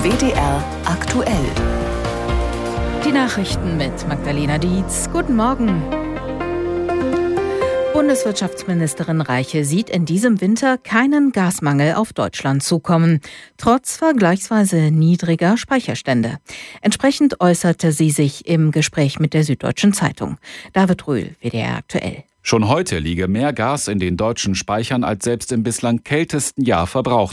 WDR aktuell. Die Nachrichten mit Magdalena Dietz. Guten Morgen. Bundeswirtschaftsministerin Reiche sieht in diesem Winter keinen Gasmangel auf Deutschland zukommen, trotz vergleichsweise niedriger Speicherstände. Entsprechend äußerte sie sich im Gespräch mit der Süddeutschen Zeitung. David Röhl, WDR aktuell. Schon heute liege mehr Gas in den deutschen Speichern als selbst im bislang kältesten Jahr verbraucht.